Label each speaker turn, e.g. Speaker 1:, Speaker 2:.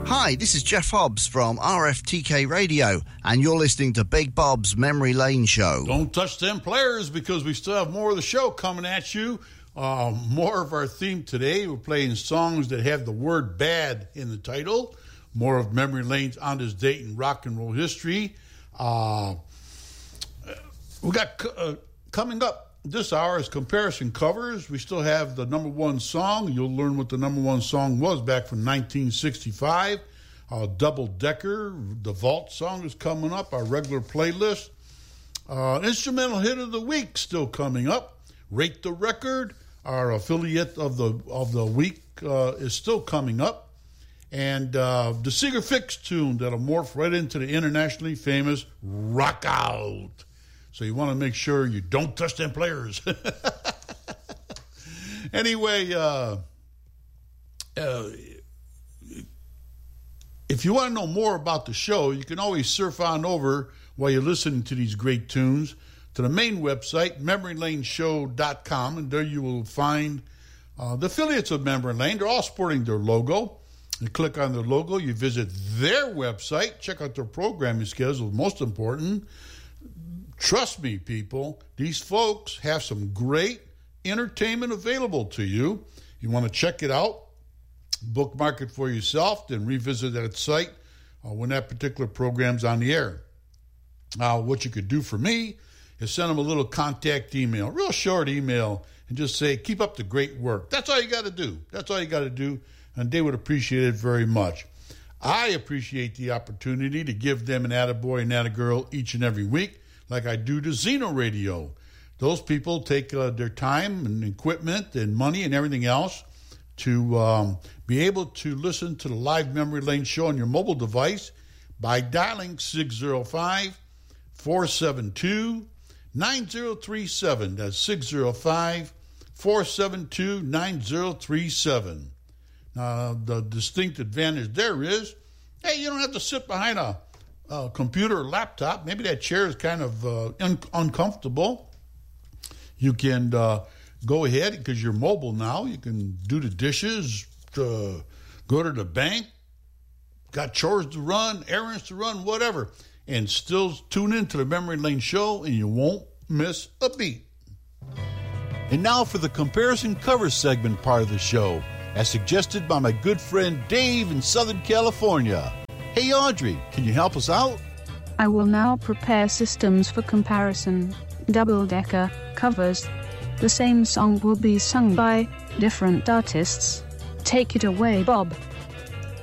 Speaker 1: Hi, this is Jeff Hobbs from RFTK Radio, and you're listening to Big Bob's Memory Lane Show.
Speaker 2: Don't touch them players, because we still have more of the show coming at you. More of our theme today. We're playing songs that have the word bad in the title. More of Memory Lane's On This Date in Rock and Roll History. We got coming up this hour is comparison covers. We still have the number one song. You'll learn what the number one song was back from 1965. Double Decker, the Vault song is coming up. Our regular playlist. Instrumental hit of the week still coming up. Rate the Record, our affiliate of the week, is still coming up. And the Seeger Fix tune that'll morph right into the internationally famous Rock Out. So you want to make sure you don't touch them players. Anyway, if you want to know more about the show, you can always surf on over while you're listening to these great tunes to the main website, memorylaneshow.com, and there you will find the affiliates of Memory Lane. They're all sporting their logo. You click on their logo, you visit their website, check out their programming schedule, most important. Trust me, people, these folks have some great entertainment available to you. You want to check it out, bookmark it for yourself, then revisit that site when that particular program's on the air. What you could do for me is send them a little contact email, real short email, and just say, keep up the great work. That's all you got to do. That's all you got to do, and they would appreciate it very much. I appreciate the opportunity to give them an attaboy and attagirl each and every week, like I do to Zeno Radio. Those people take their time and equipment and money and everything else to be able to listen to the live Memory Lane show on your mobile device by dialing 605-472-9037. That's 605-472-9037. The distinct advantage there is, hey, you don't have to sit behind a computer or laptop. Maybe that chair is kind of uncomfortable. You can go ahead, because you're mobile now. You can do the dishes, go to the bank, got chores to run, errands to run, whatever, and still tune into the Memory Lane show, and you won't miss a beat. And now for the comparison cover segment part of the show, as suggested by my good friend Dave in Southern California. Hey, Audrey, can you help us out?
Speaker 3: I will now prepare systems for comparison. Double-decker covers. The same song will be sung by different artists. Take it away, Bob.